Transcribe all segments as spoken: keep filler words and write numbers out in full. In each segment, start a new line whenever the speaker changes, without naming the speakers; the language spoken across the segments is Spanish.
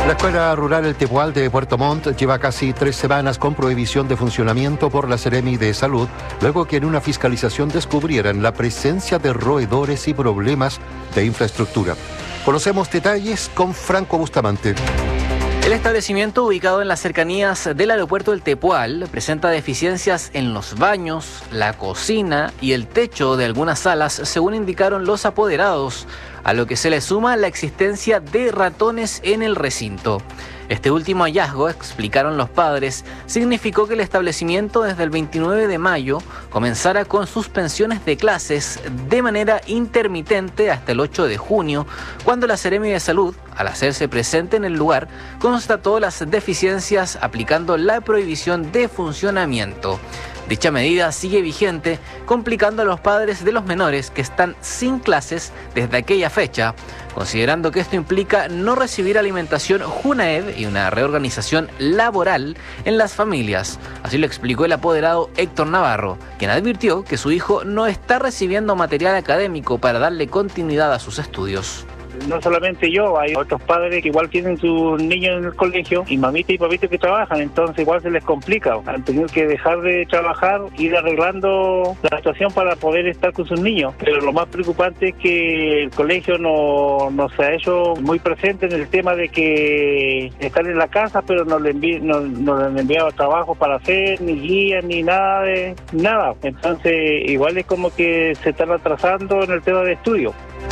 La Escuela Rural El Tepual de Puerto Montt lleva casi tres semanas con prohibición de funcionamiento por la Seremi de Salud, luego que en una fiscalización descubrieran la presencia de roedores y problemas de infraestructura. Conocemos detalles con Franco Bustamante.
El establecimiento, ubicado en las cercanías del aeropuerto del Tepual, presenta deficiencias en los baños, la cocina y el techo de algunas salas, según indicaron los apoderados, a lo que se le suma la existencia de ratones en el recinto. Este último hallazgo, explicaron los padres, significó que el establecimiento desde el veintinueve de mayo comenzara con suspensiones de clases de manera intermitente hasta el ocho de junio, cuando la Seremi de Salud, al hacerse presente en el lugar, constató las deficiencias aplicando la prohibición de funcionamiento. Dicha medida sigue vigente, complicando a los padres de los menores que están sin clases desde aquella fecha, considerando que esto implica no recibir alimentación JUNAEV y una reorganización laboral en las familias. Así lo explicó el apoderado Héctor Navarro, quien advirtió que su hijo no está recibiendo material académico para darle continuidad a sus estudios.
No solamente yo, hay otros padres que igual tienen sus niños en el colegio y mamita y papita que trabajan, entonces igual se les complica. Han tenido que dejar de trabajar, ir arreglando la situación para poder estar con sus niños. Pero lo más preocupante es que el colegio no, no se ha hecho muy presente en el tema de que están en la casa, pero no le, envi no, no le han enviado trabajo para hacer, ni guías, ni nada de nada. Entonces igual es como que se están atrasando en el tema de estudio.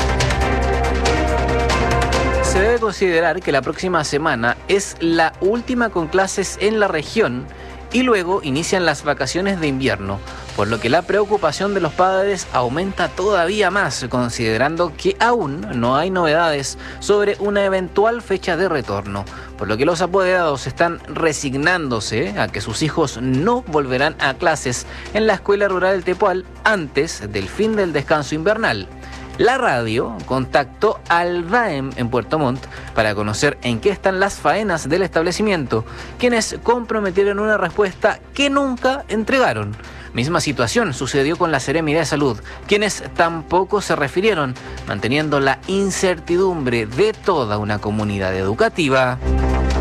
Se debe considerar que la próxima semana es la última con clases en la región y luego inician las vacaciones de invierno, por lo que la preocupación de los padres aumenta todavía más, considerando que aún no hay novedades sobre una eventual fecha de retorno, por lo que los apoderados están resignándose a que sus hijos no volverán a clases en la Escuela Rural del Tepual antes del fin del descanso invernal. La radio contactó al D A E M en Puerto Montt para conocer en qué están las faenas del establecimiento, quienes comprometieron una respuesta que nunca entregaron. Misma situación sucedió con la Seremi de Salud, quienes tampoco se refirieron, manteniendo la incertidumbre de toda una comunidad educativa.